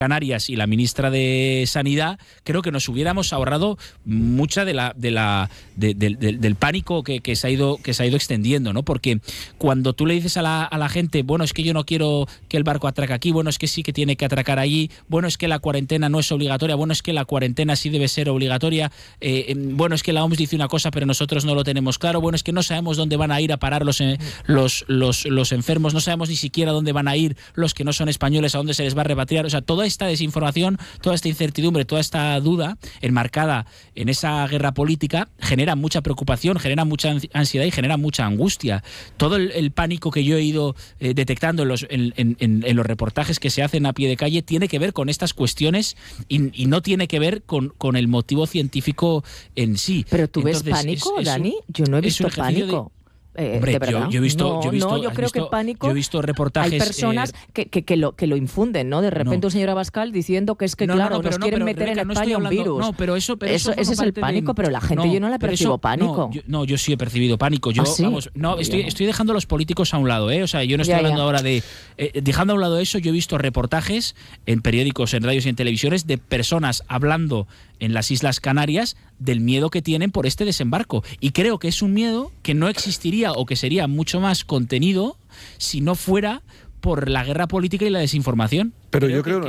Canarias y la ministra de Sanidad, creo que nos hubiéramos ahorrado mucha del pánico que se ha ido extendiendo, ¿no? Porque cuando tú le dices a la gente, bueno, es que yo no quiero que el barco atraque aquí, bueno, es que sí que tiene que atracar allí, bueno, es que la cuarentena no es obligatoria, bueno, es que la cuarentena sí debe ser obligatoria, bueno, es que la OMS dice una cosa pero nosotros no lo tenemos claro, bueno, es que no sabemos dónde van a ir a parar los enfermos, no sabemos ni siquiera dónde van a ir los que no son españoles, a dónde se les va a repatriar, o sea, toda esta desinformación, toda esta incertidumbre, toda esta duda enmarcada en esa guerra política genera mucha preocupación, genera mucha ansiedad y genera mucha angustia. Todo el pánico que yo he ido detectando en los reportajes que se hacen a pie de calle tiene que ver con estas cuestiones y no tiene que ver con el motivo científico en sí. Pero tú ves pánico, Dani, yo no he visto pánico. Hombre, ¿de verdad? yo he visto que pánico. Yo he visto reportajes. Hay personas que lo infunden, ¿no? De repente un señor Abascal diciendo que es que nos quieren meter en España un virus. No, pero eso ese es el pánico, pero la gente yo no la percibo pánico. Yo sí he percibido pánico. Yo, ¿sí? Estoy dejando a los políticos a un lado, ¿eh? O sea, yo no estoy hablando ahora de dejando a un lado eso. Yo he visto reportajes en periódicos, en radios y en televisiones de personas hablando en las Islas Canarias del miedo que tienen por este desembarco. Y creo que es un miedo que no existiría o que sería mucho más contenido si no fuera por la guerra política y la desinformación. Pero yo creo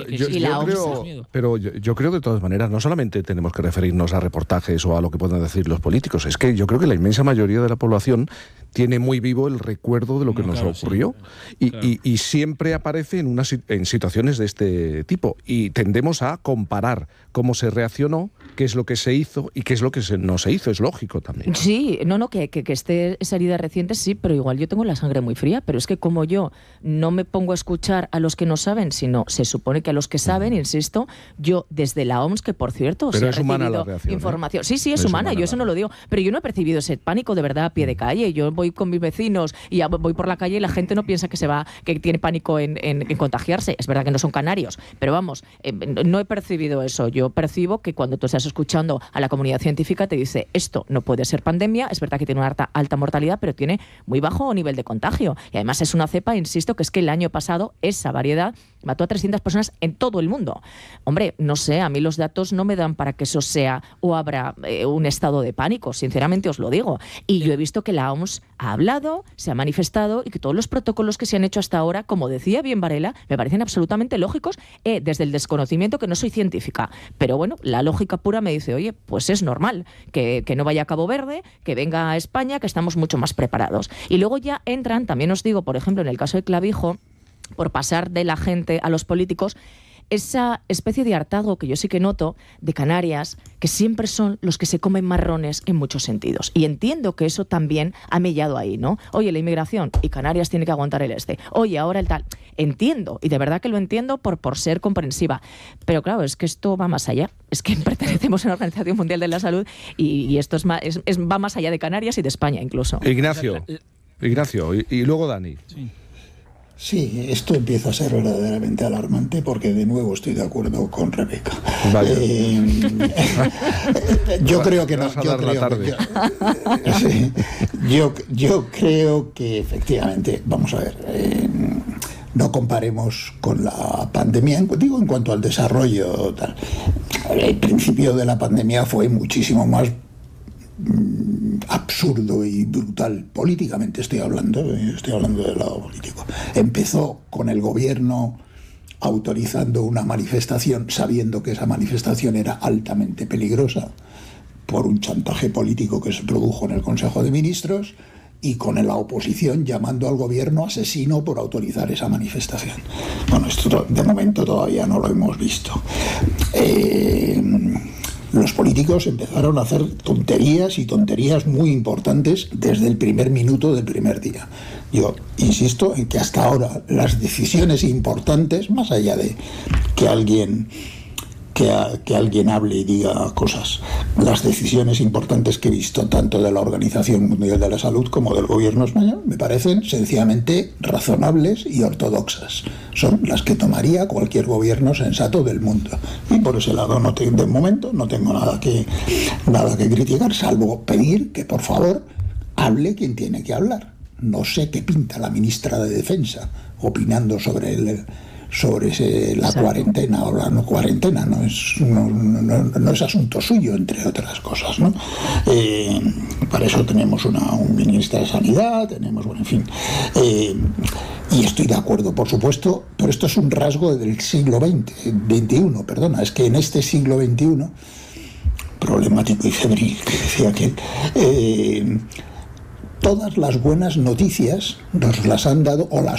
de todas maneras, no solamente tenemos que referirnos a reportajes o a lo que puedan decir los políticos, es que yo creo que la inmensa mayoría de la población tiene muy vivo el recuerdo de lo que nos ocurrió, sí, y siempre aparece en situaciones de este tipo, y tendemos a comparar cómo se reaccionó, qué es lo que se hizo y qué es lo que no se hizo, es lógico también. Sí, que esté esa herida reciente, sí, pero igual yo tengo la sangre muy fría, pero es que como yo no me pongo a escuchar a los que no saben, sino se supone que a los que saben, insisto, yo desde la OMS, que por cierto, pero se ha recibido información. Sí, es humana, yo eso no lo digo, pero yo no he percibido ese pánico de verdad a pie de calle. Yo voy con mis vecinos y voy por la calle y la gente no piensa que tiene pánico en contagiarse. Es verdad que no son canarios, pero vamos, no he percibido eso. Yo percibo que cuando tú estás escuchando a la comunidad científica te dice, esto no puede ser pandemia, es verdad que tiene una alta mortalidad, pero tiene muy bajo nivel de contagio. Y además es una cepa, insisto, que es que el año pasado esa variedad mató a 300 personas en todo el mundo. Hombre, no sé, a mí los datos no me dan para que eso sea o habrá un estado de pánico, sinceramente os lo digo. Y yo he visto que la OMS ha hablado, se ha manifestado y que todos los protocolos que se han hecho hasta ahora, como decía bien Varela, me parecen absolutamente lógicos desde el desconocimiento, que no soy científica. Pero bueno, la lógica pura me dice, oye, pues es normal que no vaya a Cabo Verde, que venga a España, que estamos mucho más preparados. Y luego ya entran, también os digo, por ejemplo, en el caso de Clavijo, por pasar de la gente a los políticos, esa especie de hartazgo que yo sí que noto de Canarias, que siempre son los que se comen marrones en muchos sentidos. Y entiendo que eso también ha mellado ahí, ¿no? Oye, la inmigración, y Canarias tiene que aguantar el este. Oye, ahora el tal. Entiendo, y de verdad que lo entiendo por ser comprensiva. Pero claro, es que esto va más allá. Es que pertenecemos a la Organización Mundial de la Salud y esto va más allá de Canarias y de España incluso. Ignacio, y luego Dani. Sí, esto empieza a ser verdaderamente alarmante porque de nuevo estoy de acuerdo con Rebeca. Vaya. Yo creo que no. Yo creo que efectivamente, vamos a ver, no comparemos con la pandemia, digo en cuanto al desarrollo tal. El principio de la pandemia fue muchísimo más absurdo y brutal políticamente, estoy hablando del lado político. Empezó con el gobierno autorizando una manifestación sabiendo que esa manifestación era altamente peligrosa por un chantaje político que se produjo en el Consejo de Ministros, y con la oposición llamando al gobierno asesino por autorizar esa manifestación. Bueno, esto de momento todavía no lo hemos visto. Los políticos empezaron a hacer tonterías y tonterías muy importantes desde el primer minuto del primer día. Yo insisto en que hasta ahora las decisiones importantes, más allá de que alguien hable y diga cosas, las decisiones importantes que he visto tanto de la Organización Mundial de la Salud como del gobierno español me parecen sencillamente razonables y ortodoxas. Son las que tomaría cualquier gobierno sensato del mundo. Y por ese lado de momento no tengo nada que criticar, salvo pedir que por favor hable quien tiene que hablar. No sé qué pinta la ministra de Defensa opinando sobre la cuarentena o la no cuarentena, no es asunto suyo, entre otras cosas, ¿no? Para eso tenemos un ministro de Sanidad, tenemos, bueno, en fin. Y estoy de acuerdo, por supuesto, pero esto es un rasgo del siglo XXI, es que en este siglo XXI, problemático y febril, que decía aquel, todas las buenas noticias nos las han dado, o las